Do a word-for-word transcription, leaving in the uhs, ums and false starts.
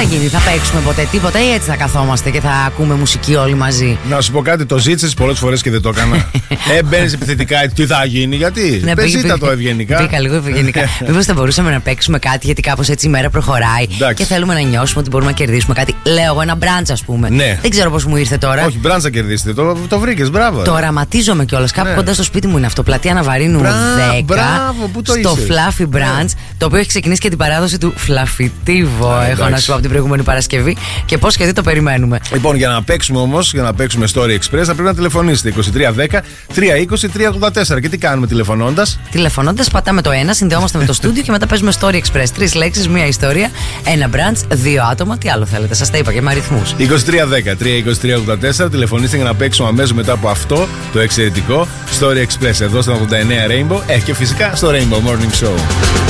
γίνει, θα παίξουμε ποτέ τίποτα ή έτσι θα καθόμαστε και θα ακούμε μουσική όλοι μαζί? Να σου πω κάτι, το ζήτησες πολλές φορές και δεν το έκανα. ε, μπαίνεις επιθετικά, τι θα γίνει, γιατί? Ναι, Πεζίτα το ευγενικά. Μπήκα λίγο ευγενικά. Μήπως θα μπορούσαμε να παίξουμε κάτι, γιατί κάπως έτσι η μέρα προχωράει. Εντάξει. Και θέλουμε να νιώσουμε ότι μπορούμε να κερδίσουμε κάτι. Λέω εγώ ένα μπραντς, ας πούμε. Ναι. Δεν ξέρω πώς μου ήρθε τώρα. Όχι, μπραντς θα κερδίσετε, το, το βρήκες, μπράβο. Το οραματίζομαι κιόλας. Κάπου Ναι. κοντά στο σπίτι μου είναι αυτό. Πλατεία Ναβαρίνου Μπρά, δέκα. μπράβο, πού το στο είσαι? Fluffy Branch, το οποίο έχει ξεκινήσει και την παράδοση του Φλαφιτίβο. Έχω εντάξει. να σου πω από την προηγούμενη Παρασκευή. Και πώς και τι το περιμένουμε. Λοιπόν, για να παίξουμε όμως, για να παίξουμε Story Express, θα πρέπει να τηλεφωνήσετε είκοσι τρία δέκα τριακόσια είκοσι τριακόσια ογδόντα τέσσερα. Και τι κάνουμε τηλεφωνώντας? Τηλεφωνώντας, πατάμε το ένα, συνδεόμαστε με το στούντιο και μετά παίζουμε Story Express. Τρεις λέξεις, μία ιστορία, ένα branch, δύο άτομα. Τι άλλο θέλετε, σας τα είπα και με αριθμούς. είκοσι τρία δέκα τριακόσια είκοσι τρία ογδόντα τέσσερα. Τηλεφωνήστε για να παίξουμε αμέσως μετά από αυτό το εξαιρετικό Story Express εδώ στο ογδόντα εννέα Rainbow. Ε, και φυσικά στο Rainbow Morning Show.